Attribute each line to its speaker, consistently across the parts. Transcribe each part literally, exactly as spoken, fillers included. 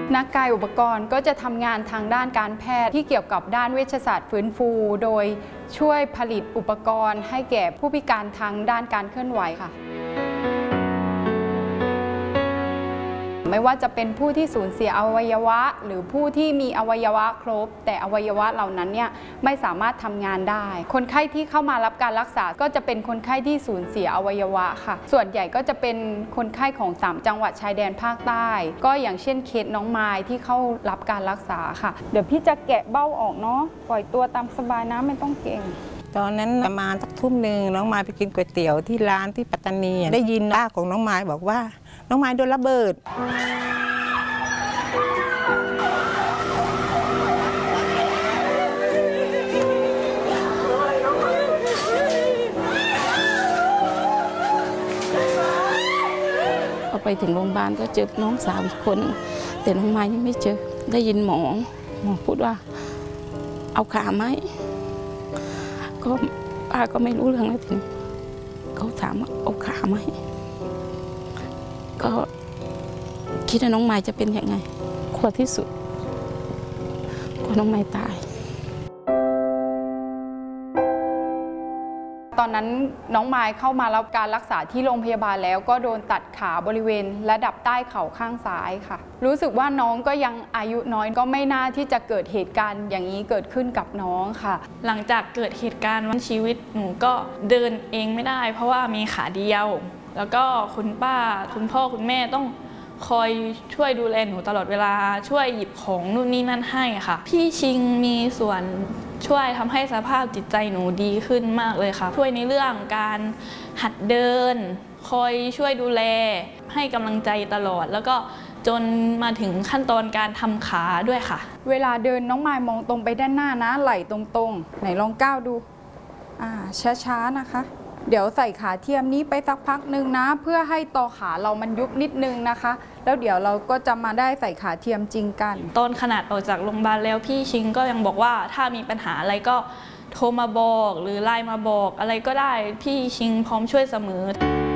Speaker 1: นักกายอุปกรณ์ก็จะทำงานทางด้านการแพทย์ที่เกี่ยวกับด้านเวชศาสตร์ฟื้นฟูโดยช่วยผลิตอุปกรณ์ให้แก่ผู้พิการทางด้านการเคลื่อนไหวค่ะไม่ว่าจะเป็นผู้ที่สูญเสียอวัยวะหรือผู้ที่มีอวัยวะครบแต่อวัยวะเหล่านั้นเนี่ยไม่สามารถทำงานได้คนไข้ที่เข้ามารับการรักษาก็จะเป็นคนไข้ที่สูญเสียอวัยวะค่ะส่วนใหญ่ก็จะเป็นคนไข้ของสามจังหวัดชายแดนภาคใต้ก็อย่างเช่นเคสน้องไม้ที่เข้ารับการรักษาค่ะเดี๋ยวพี่จะแกะเบ้าออกเนาะปล่อยตัวตามสบายนะไม่ต้องเก่ง
Speaker 2: ตอนนั้นประมาณสักทุ่มหนึ่งน้องไม้ไปกินก๋วยเตี๋ยวที่ร้านที่ปัตตานีได้ยินป้าของน้องไม้บอกว่าน้องไม้โดนระเบิด
Speaker 3: พอไปถึงโรงพยาบาลก็เจอน้องสาวอีกคนแต่น้องไม้ยังไม่เจอได้ยินหมอหมอพูดว่าเอาขาไหมก็ป้าก็ไม่รู้เรื่องแล้วทีนี้เขาถามว่าเอาขาไหมก็คิดว่าน้องไม้จะเป็นยังไงกลัวที่สุดกลัวน้องไม้ตาย
Speaker 1: ตอนนั้นน้องไม้เข้ามารับการรักษาที่โรงพยาบาลแล้วก็โดนตัดขาบริเวณระดับใต้เข่าข้างซ้ายค่ะรู้สึกว่าน้องก็ยังอายุน้อยก็ไม่น่าที่จะเกิดเหตุการณ์อย่างนี้เกิดขึ้นกับน้องค่ะ
Speaker 4: หลังจากเกิดเหตุการณ์วันชีวิตหนูก็เดินเองไม่ได้เพราะว่ามีขาเดียวแล้วก็คุณป้าคุณพ่อคุณแม่ต้องคอยช่วยดูแลหนูตลอดเวลาช่วยหยิบของนู่นนี่นั่นให้ค่ะพี่ชิงมีส่วนช่วยทำให้สภาพจิตใจหนูดีขึ้นมากเลยค่ะช่วยในเรื่องการหัดเดินคอยช่วยดูแลให้กำลังใจตลอดแล้วก็จนมาถึงขั้นตอนการทำขาด้วยค่ะ
Speaker 1: เวลาเดินน้องไม้มองตรงไปด้านหน้านะไหล่ตรงๆไหนลองก้าวดูอ่าช้าๆนะคะเดี๋ยวใส่ขาเทียมนี้ไปสักพักหนึ่งนะเพื่อให้ตอขาเรามันยุบนิดนึงนะคะแล้วเดี๋ยวเราก็จะมาได้ใส่ขาเทียมจริงกัน
Speaker 4: ตอนขนาดออกจากโรงพยาบาลแล้วพี่ชิงก็ยังบอกว่าถ้ามีปัญหาอะไรก็โทรมาบอกหรือไลน์มาบอกอะไรก็ได้พี่ชิงพร้อมช่วยเสมอ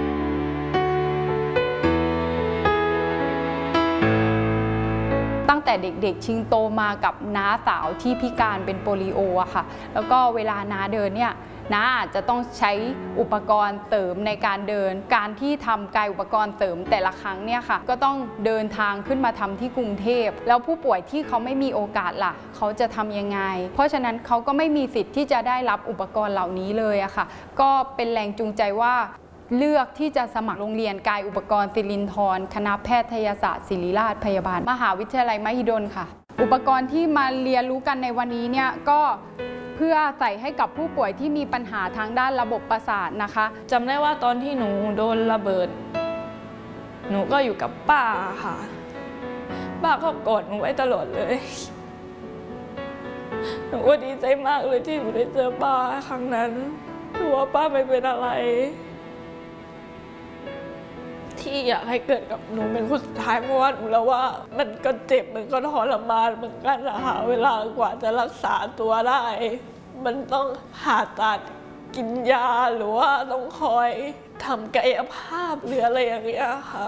Speaker 1: ตั้งแต่เด็กๆชิงโตมากับน้าสาวที่พิการเป็นโปลิโออะค่ะแล้วก็เวลาน้าเดินเนี่ยน้าอาจจะต้องใช้อุปกรณ์เสริมในการเดินการที่ทำกายอุปกรณ์เสริมแต่ละครั้งเนี่ยค่ะก็ต้องเดินทางขึ้นมาทำที่กรุงเทพแล้วผู้ป่วยที่เขาไม่มีโอกาสล่ะเขาจะทำยังไงเพราะฉะนั้นเขาก็ไม่มีสิทธิ์ที่จะได้รับอุปกรณ์เหล่านี้เลยอะค่ะก็เป็นแรงจูงใจว่าเลือกที่จะสมัครโรงเรียนกายอุปกรณ์ศิรินธรคณะแพทยศาสตร์ศิริราชพยาบาลมหาวิทยาลัยมหิดลค่ะอุปกรณ์ที่มาเรียนรู้กันในวันนี้เนี่ยก็เพื่อใส่ให้กับผู้ป่วยที่มีปัญหาทางด้านระบบประสาทนะคะ
Speaker 4: จำได้ว่าตอนที่หนูโดนระเบิดหนูก็อยู่กับป้าค่ะป้าก็กอดหนูไว้ตลอดเลยหนูก็ดีใจมากเลยที่หนูได้เจอป้าครั้งนั้นถือว่าป้าไม่เป็นอะไรที่อยากให้เกิดกับหนูเป็นคนสุดท้ายเพราะว่าหนูแล้วว่ามันก็เจ็บมันก็ทรมานเหมือนกันนะคะเวลากว่าจะรักษาตัวได้มันต้องผ่าตัดกินยาหรือว่าต้องคอยทำกายภาพหรืออะไรอย่างเงี้ยค่ะ